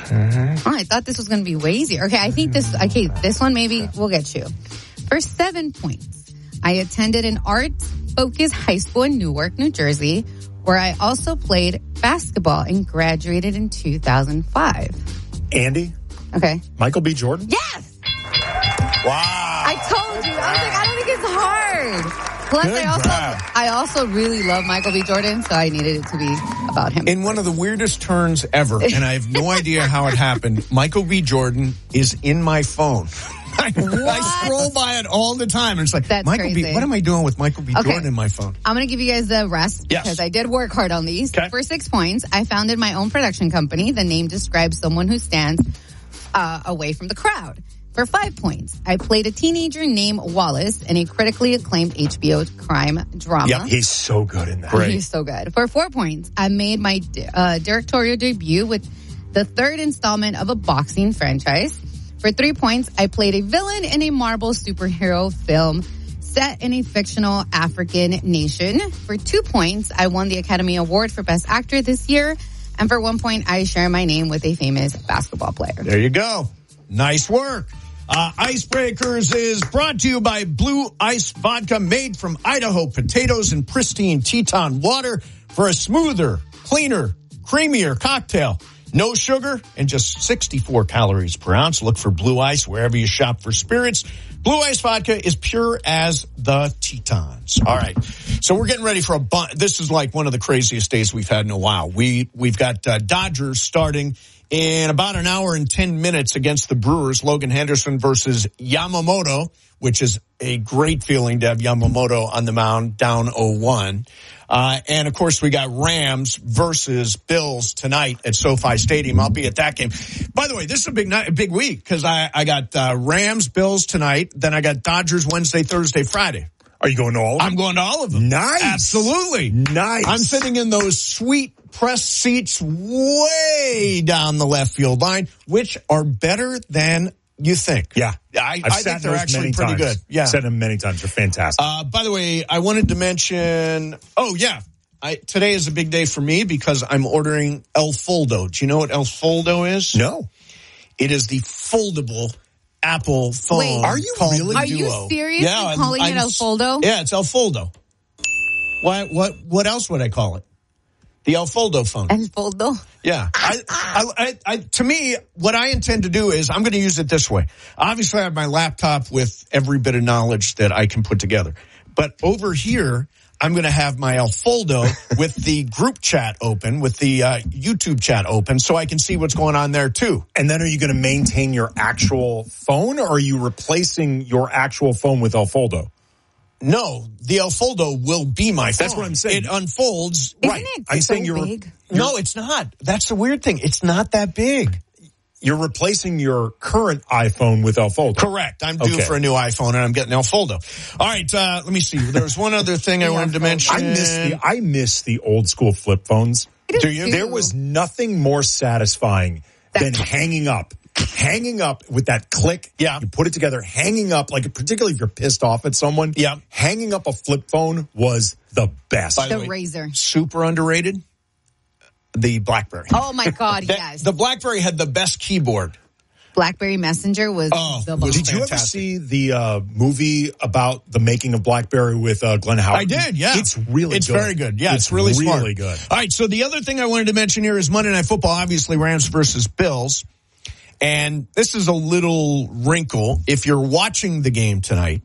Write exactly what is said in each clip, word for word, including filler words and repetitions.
Oh, I thought this was going to be way easier. Okay, I think this, okay, this one maybe will get you. For seven points, I attended an art-focused high school in Newark, New Jersey, where I also played basketball and graduated in two thousand five. Andy? Okay. Michael B. Jordan? Yes! Wow. I told you. I was like, I don't think it's hard. Plus, Good I also, grab. I also really love Michael B. Jordan, so I needed it to be about him. In one of the weirdest turns ever, and I have no idea how it happened, Michael B. Jordan is in my phone. I, I scroll by it all the time, and it's like, That's Michael crazy. B. What am I doing with Michael B. Okay. Jordan in my phone? I'm going to give you guys the rest Yes. because I did work hard on these. Okay. For six points, I founded my own production company. The name describes someone who stands uh, away from the crowd. For five points, I played a teenager named Wallace in a critically acclaimed H B O crime drama. Yep, he's so good in that. Great. He's so good. For four points, I made my uh, directorial debut with the third installment of a boxing franchise. For three points, I played a villain in a Marvel superhero film set in a fictional African nation. For two points, I won the Academy Award for Best Actor this year. And for one point, I share my name with a famous basketball player. There you go. Nice work. Uh, Icebreakers is brought to you by Blue Ice Vodka, made from Idaho potatoes and pristine Teton water for a smoother, cleaner, creamier cocktail. No sugar and just sixty-four calories per ounce. Look for Blue Ice wherever you shop for spirits. Blue Ice Vodka is pure as the Tetons. All right. So we're getting ready for a bunch. This is like one of the craziest days we've had in a while. We, we've got uh, Dodgers starting in about an hour and ten minutes against the Brewers. Logan Henderson versus Yamamoto, which is a great feeling to have Yamamoto on the mound down oh one. Uh, and of course we got Rams versus Bills tonight at SoFi Stadium. I'll be at that game. By the way, this is a big night, a big week because I, I got uh, Rams, Bills tonight. Then I got Dodgers Wednesday, Thursday, Friday. Are you going to all of them? I'm going to all of them. Nice. Absolutely. Nice. I'm sitting in those sweet press seats way down the left field line, which are better than you think. Yeah. I, I've I sat think in they're those actually many pretty times. good. Yeah. Said them many times. They're fantastic. Uh, by the way, I wanted to mention, oh yeah, I, today is a big day for me because I'm ordering El Foldo. Do you know what El Foldo is? No. It is the foldable Apple phone. Wait. Are you called really? Are Duo. you seriously Yeah, I'm- calling I'm it El s- Foldo? Yeah, it's El Foldo. Why, what, what else would I call it? The El Foldo phone. El Foldo? Yeah. I, I, I, I, to me, what I intend to do is I'm going to use it this way. Obviously, I have my laptop with every bit of knowledge that I can put together. But over here, I'm going to have my El Foldo with the group chat open, with the uh, YouTube chat open, so I can see what's going on there, too. And then are you going to maintain your actual phone, or are you replacing your actual phone with El Foldo? No, the El Foldo will be my phone. That's what I'm saying. It unfolds. Isn't right. it I'm so saying you're- big? No, it's not. That's the weird thing. It's not that big. You're replacing your current iPhone with El Foldo. Correct. I'm due Okay. for a new iPhone, and I'm getting El Foldo. All right, uh, let me see. There was one other thing I wanted to mention. I miss the I miss the old school flip phones. Do you? There was nothing more satisfying than hanging up. Hanging up with that click. Yeah. You put it together, hanging up, like particularly if you're pissed off at someone. Yeah. Hanging up a flip phone was the best. By The way, Razor. super underrated. The BlackBerry. Oh my God, That- yes. The BlackBerry had the best keyboard. BlackBerry Messenger was Oh, the was bomb. Did you ever Fantastic. see the uh, movie about the making of BlackBerry with uh, Glenn Howard? I did, yeah. It's really It's good. very good. Yeah, it's, really, really smart. good. All right, so the other thing I wanted to mention here is Monday Night Football, obviously Rams versus Bills. And this is a little wrinkle. If you're watching the game tonight,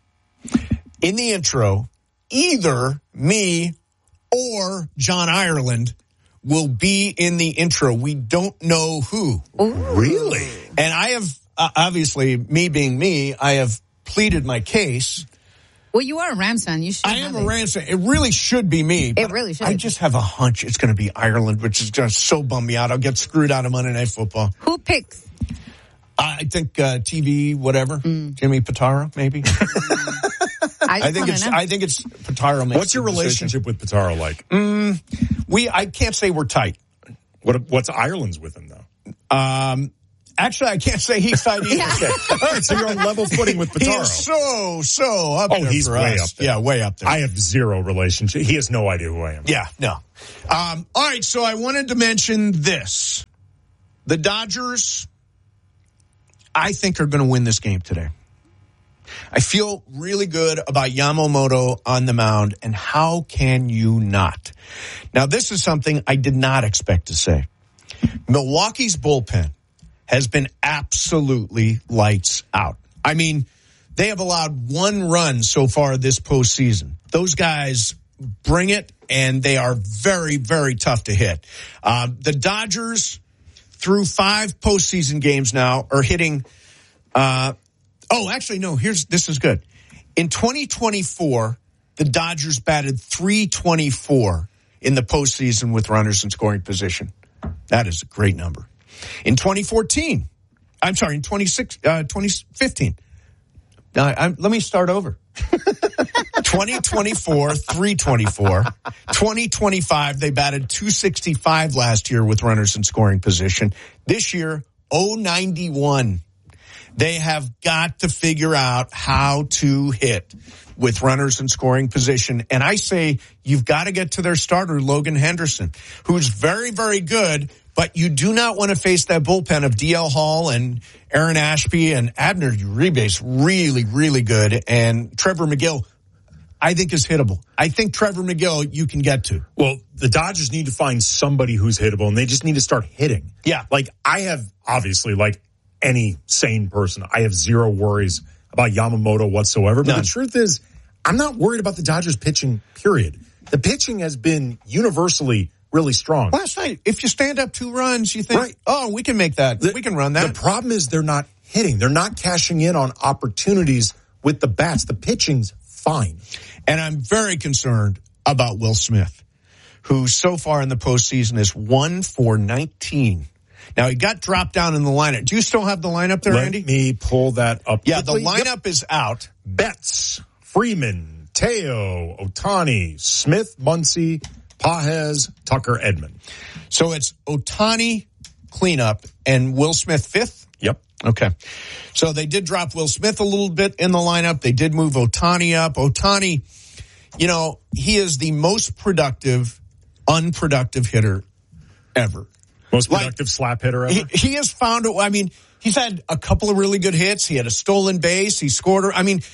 in the intro, either me or John Ireland will be in the intro. We don't know who. Really? And I have, uh, obviously, me being me, I have pleaded my case. Well, you are a Rams fan. You should I have am a it. Rams fan. It really should be me. It but really should. I just have a hunch it's going to be Ireland, which is going to so bum me out. I'll get screwed out of Monday Night Football. Who picks? I think uh, T V, whatever. Mm. Jimmy Pitaro, maybe. I, I think it's. know. I think it's Pitaro. Makes What's your the decision. relationship with Pitaro like? Mm, we. I can't say we're tight. What What's Ireland's with him though? Um, actually, I can't say he's tight either. Yeah. Okay. All right, so you're on level footing with He Pitaro. is so so up Oh, there he's for way us. up there. Yeah, way up there. I have zero relationship. He has no idea who I am. Yeah, no. Um, all right, so I wanted to mention this. The Dodgers, I think, are going to win this game today. I feel really good about Yamamoto on the mound, and how can you not? Now, this is something I did not expect to say. Milwaukee's bullpen has been absolutely lights out. I mean, they have allowed one run so far this postseason. Those guys bring it, and they are very, very tough to hit. Uh, the Dodgers, through five postseason games now, are hitting uh, – Oh, actually, no, here's, this is good. In twenty twenty-four, the Dodgers batted three twenty-four in the postseason with runners in scoring position. That is a great number. In twenty fourteen, I'm sorry, in twenty-six, uh, twenty fifteen. Now, I'm, let me start over. twenty twenty-four, three twenty-four. twenty twenty-five, they batted two sixty-five last year with runners in scoring position. This year, oh ninety-one. They have got to figure out how to hit with runners in scoring position. And I say you've got to get to their starter, Logan Henderson, who's very, very good, but you do not want to face that bullpen of D L Hall and Aaron Ashby and Abner Uribe's really, really good. And Trevor McGill, I think, is hittable. I think Trevor McGill you can get to. Well, the Dodgers need to find somebody who's hittable, and they just need to start hitting. Yeah. Like, I have, obviously, like, any sane person, I have zero worries about Yamamoto whatsoever. But None. The truth is, I'm not worried about the Dodgers pitching, period. The pitching has been universally really strong. Last night, if you stand up two runs, you think, right. oh, we can make that. The, we can run that. The problem is they're not hitting. They're not cashing in on opportunities with the bats. The pitching's fine. And I'm very concerned about Will Smith, who so far in the postseason is one for nineteen. Now, he got dropped down in the lineup. Do you still have the lineup there, Let Andy? Let me pull that up Yeah, quickly. the lineup yep. is out. Betts, Freeman, Teo, Ohtani, Smith, Muncy, Pages, Tucker, Edman. So it's Ohtani cleanup and Will Smith fifth? Yep. Okay. So they did drop Will Smith a little bit in the lineup. They did move Ohtani up. Ohtani, you know, he is the most productive, unproductive hitter ever. Most productive like, slap hitter ever? He, he has found it. I mean, he's had a couple of really good hits. He had a stolen base. He scored. I mean,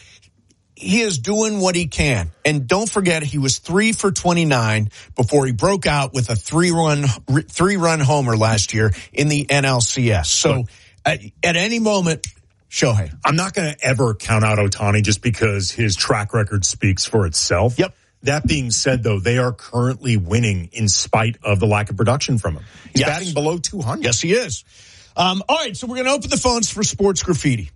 he is doing what he can. And don't forget, he was three for twenty-nine before he broke out with a three-run three-run homer last year in the N L C S. So at, at any moment, Shohei. I'm not going to ever count out Ohtani just because his track record speaks for itself. Yep. That being said, though, they are currently winning in spite of the lack of production from him. He's yes. batting below two hundred. Yes, he is. Um, all right, so we're going to open the phones for Sports Graffiti.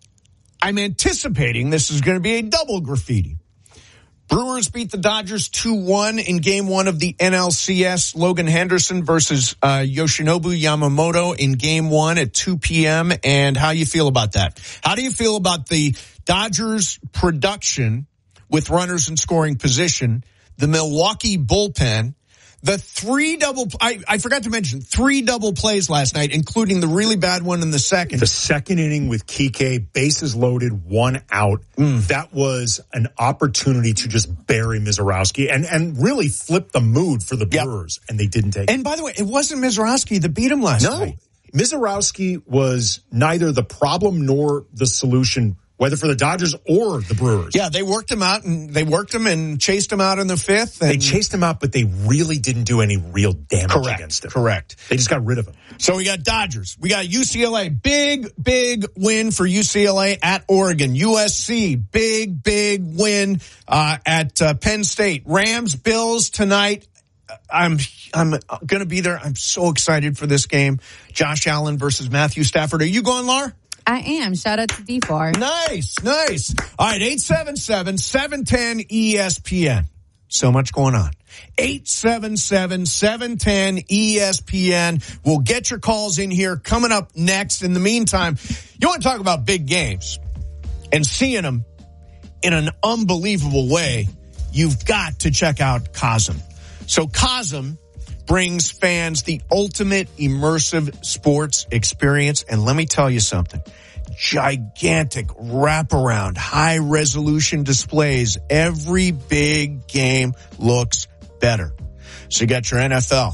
I'm anticipating this is going to be a double graffiti. Brewers beat the Dodgers two one in game one of the N L C S. Logan Henderson versus uh, Yoshinobu Yamamoto in game one at two p.m. And how you feel about that? How do you feel about the Dodgers production with runners in scoring position, the Milwaukee bullpen, the three double, I, I forgot to mention, three double plays last night, including the really bad one in the second. The second inning with Kike, bases loaded, one out. Mm. That was an opportunity to just bury Mizorowski and, and really flip the mood for the Brewers, yep. and they didn't take it. And by the way, it wasn't Mizorowski that beat him last no. night. Mizorowski was neither the problem nor the solution, whether for the Dodgers or the Brewers. Yeah, they worked him out, and they worked him and chased him out in the fifth. And they chased him out, but they really didn't do any real damage correct, against him. Correct. They just got rid of him. So we got Dodgers. We got U C L A. Big, big win for U C L A at Oregon. U S C, big, big win uh, at uh, Penn State. Rams, Bills tonight. I'm I'm going to be there. I'm so excited for this game. Josh Allen versus Matthew Stafford. Are you going, Laura? I am. Shout out to D four. Nice, nice. All right, eight seven seven, seven one zero, E S P N. So much going on. eight seven seven, seven one zero, E S P N. We'll get your calls in here coming up next. In the meantime, you want to talk about big games and seeing them in an unbelievable way, you've got to check out Cosm. So Cosm brings fans the ultimate immersive sports experience. And let me tell you something. Gigantic wraparound, high resolution displays. Every big game looks better. So you got your N F L,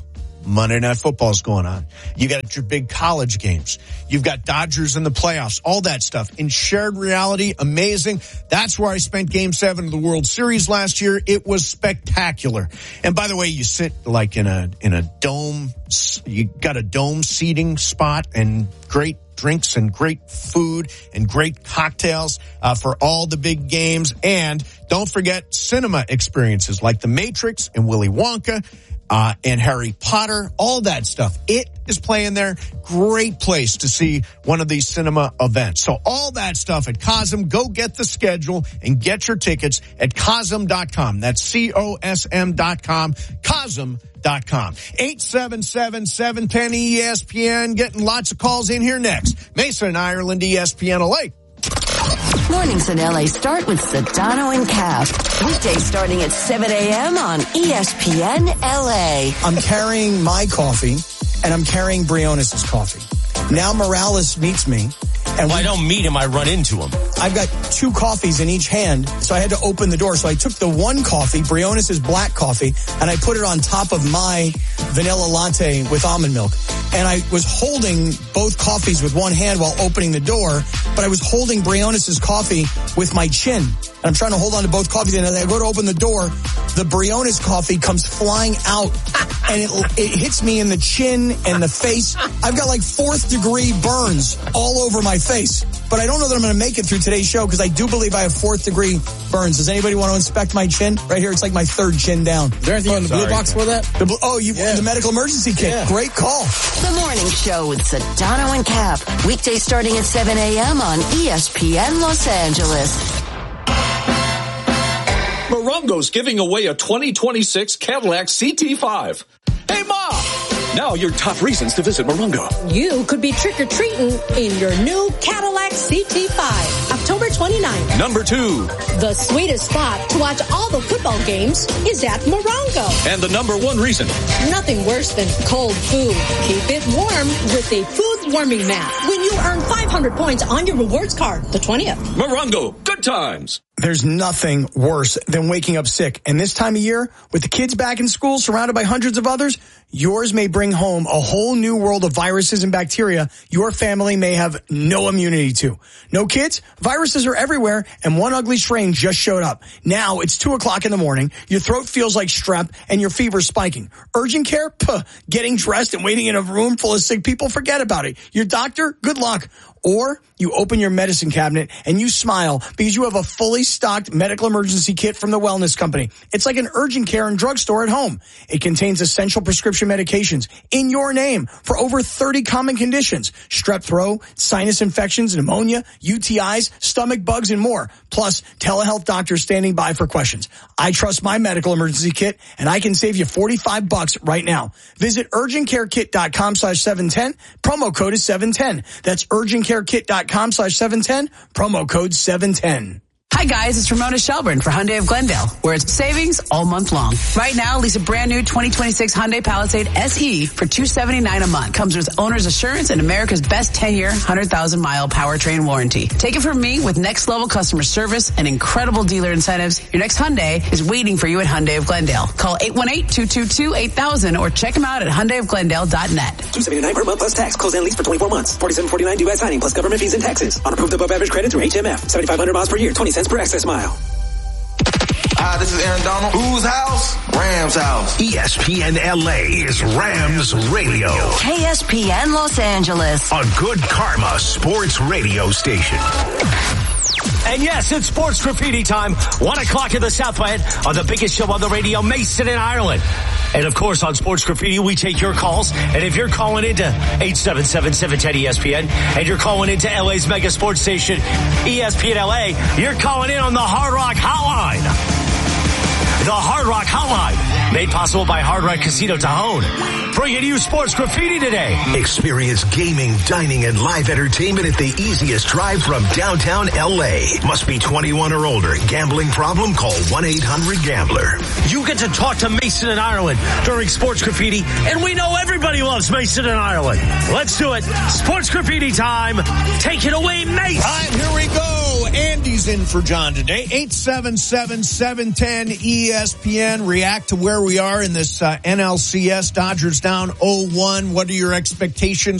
Monday Night Football's going on. You got your big college games. You've got Dodgers in the playoffs, all that stuff. In shared reality, amazing. That's where I spent Game seven of the World Series last year. It was spectacular. And by the way, you sit like in a, in a dome. You got a dome seating spot and great drinks and great food and great cocktails uh, for all the big games. And don't forget cinema experiences like The Matrix and Willy Wonka. Uh, and Harry Potter, all that stuff. It is playing there. Great place to see one of these cinema events. So all that stuff at Cosm. Go get the schedule and get your tickets at cosm dot com. That's C O S M dot com. cosm dot com. eight seven seven, seven one zero, E S P N. Getting lots of calls in here next. Mason and Ireland, E S P N L A. Mornings in L A start with Sedano and Cap. Weekdays starting at seven a.m. on E S P N L A. I'm carrying my coffee, and I'm carrying Briones' coffee. Now Morales meets me. And well, I don't meet him, I run into him. I've got two coffees in each hand, so I had to open the door. So I took the one coffee, Briones' black coffee, and I put it on top of my vanilla latte with almond milk. And I was holding both coffees with one hand while opening the door, but I was holding Briones' coffee with my chin. And I'm trying to hold on to both coffees, and as I go to open the door, the Briones coffee comes flying out, and it, it hits me in the chin and the face. I've got like fourth degree burns all over my face. But I don't know that I'm going to make it through today's show because I do believe I have fourth degree burns. Does anybody want to inspect my chin? Right here, it's like my third chin down. Is there anything oh, in the sorry. blue box for that? The, oh, you yeah. the medical emergency kit. Yeah. Great call. The Morning Show with Sedano and Cap. Weekdays starting at seven a.m. on E S P N Los Angeles. Morongo's giving away a twenty twenty-six Cadillac C T five. Hey, Mom! Now your top reasons to visit Morongo. You could be trick-or-treating in your new Cadillac C T five, October twenty-ninth. Number two. The sweetest spot to watch all the football games is at Morongo. And the number one reason. Nothing worse than cold food. Keep it warm with a food warming mat when you earn five hundred points on your rewards card, the twentieth. Morongo, good times. There's nothing worse than waking up sick. And this time of year, with the kids back in school, surrounded by hundreds of others, yours may bring home a whole new world of viruses and bacteria your family may have no immunity to. No kids? Viruses are everywhere, and one ugly strain just showed up. Now it's two o'clock in the morning, your throat feels like strep, and your fever's spiking. Urgent care? Puh. Getting dressed and waiting in a room full of sick people? Forget about it. Your doctor? Good luck. Or you open your medicine cabinet and you smile because you have a fully stocked medical emergency kit from the Wellness Company. It's like an urgent care and drugstore at home. It contains essential prescription medications in your name for over thirty common conditions. Strep throat, sinus infections, pneumonia, U T Is, stomach bugs, and more. Plus, telehealth doctors standing by for questions. I trust my medical emergency kit, and I can save you forty-five bucks right now. Visit urgentcarekit.com slash 710. Promo code is seven ten. That's urgentcarekit.com slash 710. Promo code seven ten. Hi guys, it's Ramona Shelburne for Hyundai of Glendale, where it's savings all month long. Right now, lease a brand new twenty twenty-six Hyundai Palisade S E for two hundred seventy-nine dollars a month. Comes with owner's assurance and America's best ten-year, one hundred thousand mile powertrain warranty. Take it from me, with next level customer service and incredible dealer incentives, your next Hyundai is waiting for you at Hyundai of Glendale. Call eight one eight, two two two, eight thousand or check them out at hyundai of glendale dot net. two hundred seventy-nine dollars per month plus tax. Close and lease for twenty-four months. forty-seven forty-nine due at signing plus government fees and taxes. On approved above average credit through H M F. seventy-five hundred miles per year. twenty cents per access mile. Hi, this is Aaron Donald. Whose house? Rams house. E S P N L A is Rams Radio. K S P N Los Angeles. A good karma sports radio station. And yes, it's sports graffiti time. One o'clock in the South End on the biggest show on the radio, Mason in Ireland. And of course, on Sports Graffiti, we take your calls. And if you're calling into eight seven seven, seven one zero, E S P N and you're calling into L A's mega sports station, E S P N L A, you're calling in on the Hard Rock Hotline. The Hard Rock Hotline, made possible by Hard Rock Casino Tajon. Bringing you Sports Graffiti today. Experience gaming, dining, and live entertainment at the easiest drive from downtown L A. Must be twenty-one or older. Gambling problem? Call one eight hundred gambler. You get to talk to Mason in Ireland during Sports Graffiti, and we know everybody loves Mason in Ireland. Let's do it. Sports Graffiti time. Take it away, Mace. All right, here we go. Andy's in for John today. eight seven seven, seven one zero, E S P N. React to where we are in this uh, N L C S. Dodgers down down oh one. What are your expectations